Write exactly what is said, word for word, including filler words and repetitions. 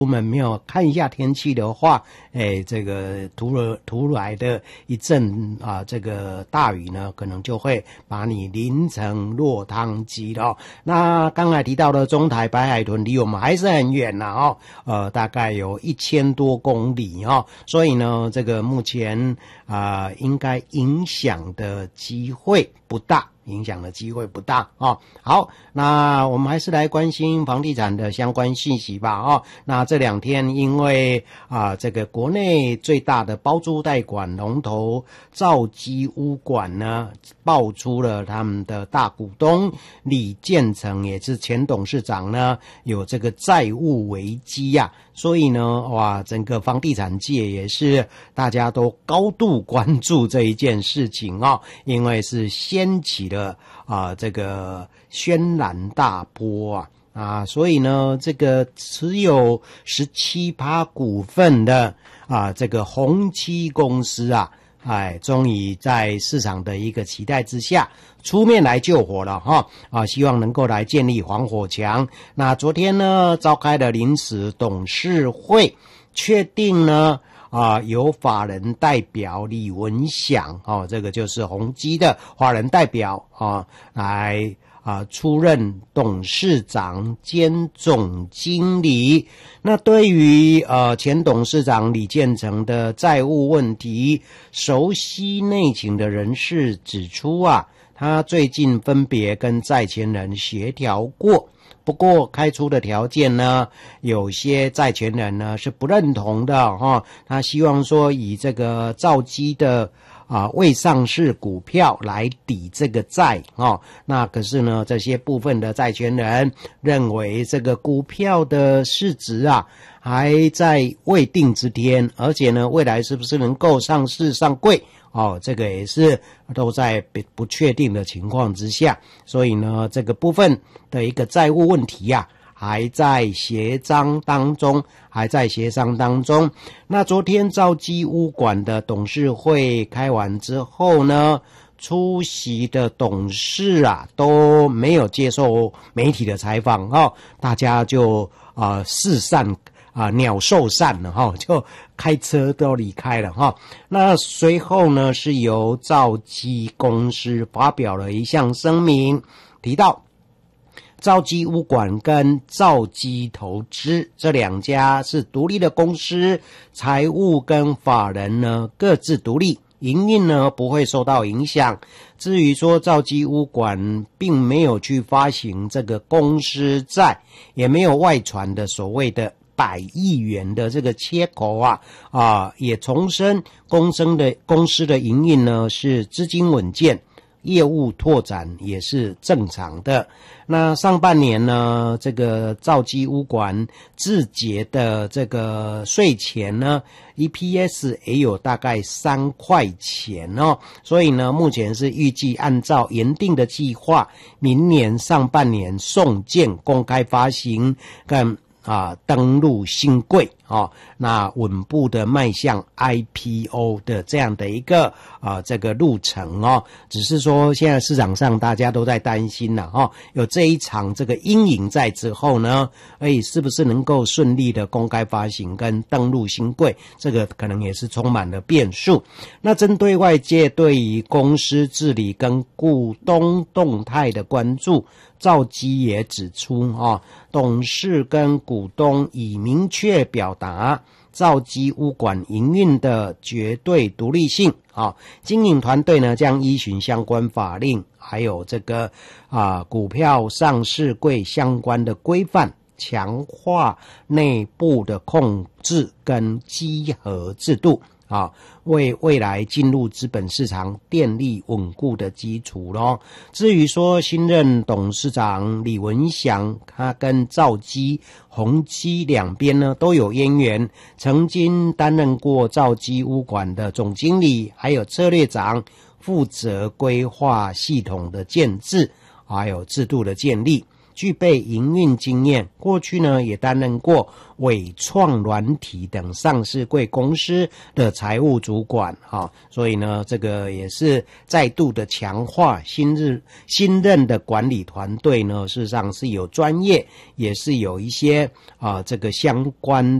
出门没有看一下天气的话，哎，这个突然突来的一阵啊，这个大雨呢，可能就会把你淋成落汤鸡了。那刚才提到的中台白海豚离我们还是很远呐，哦，呃，大概有一千多公里哦，所以呢，这个目前啊，呃，应该影响的机会不大。影响的机会不大哦。好，那我们还是来关心房地产的相关信息吧哦。那这两天因为啊，这个国内最大的包租代管龙头兆基屋管呢，爆出了他们的大股东李建成，也是前董事长呢，有这个债务危机啊。所以呢，哇，整个房地产界也是大家都高度关注这一件事情哦，因为是掀起了啊这个轩然大波啊啊，所以呢，这个持有 百分之十七 股份的啊这个宏基公司啊，哎，终于在市场的一个期待之下出面来救火了哈啊，希望能够来建立防火墙。那昨天呢，召开了临时董事会，确定呢啊，由法人代表李文祥哦，这个就是宏基的法人代表啊，来啊出任董事长兼总经理。那对于呃前董事长李建成的债务问题，熟悉内情的人士指出啊，他最近分别跟债权人协调过，不过开出的条件呢，有些债权人呢是不认同的哈、哦，他希望说以这个兆基的啊未上市股票来抵这个债哦，那可是呢，这些部分的债权人认为这个股票的市值啊还在未定之天，而且呢，未来是不是能够上市上柜？哦，这个也是都在不确定的情况之下，所以呢，这个部分的一个债务问题啊，还在协商当中，还在协商当中。那昨天兆基屋管的董事会开完之后呢，出席的董事啊都没有接受媒体的采访哦，大家就啊、呃、四散。啊，鸟兽散了哈，就开车都离开了哈。那随后呢，是由兆基公司发表了一项声明，提到兆基屋管跟兆基投资这两家是独立的公司，财务跟法人呢各自独立，营运呢不会受到影响。至于说兆基屋管并没有去发行这个公司债，也没有外传的所谓的百亿元的这个切口啊啊，也重申公司的公司的营运呢是资金稳健，业务拓展也是正常的。那上半年呢，这个兆基屋管自结的这个税前呢 E P S 也有大概三块钱哦，所以呢，目前是预计按照原定的计划，明年上半年送件公开发行跟啊，登陆新柜哦，那稳步的迈向 I P O 的这样的一个啊这个路程哦，只是说现在市场上大家都在担心了哦，有这一场这个阴影在之后呢，哎，是不是能够顺利的公开发行跟登陆新柜，这个可能也是充满了变数。那针对外界对于公司治理跟股东动态的关注，兆基也指出哦，董事跟股东已明确表达兆基屋管营运的绝对独立性啊，经营团队呢将依循相关法令，还有这个啊股票上市柜相关的规范，强化内部的控制跟稽核制度。啊，为未来进入资本市场奠立稳固的基础咯。至于说新任董事长李文祥，他跟兆基、宏基两边呢都有渊源，曾经担任过兆基屋管的总经理，还有策略长，负责规划系统的建制，还有制度的建立。 具备营运经验，过去呢也担任过伟创软体等上市贵公司的财务主管哈、哦，所以呢这个也是再度的强化新日新任的管理团队呢，事实上是有专业，也是有一些啊这个相关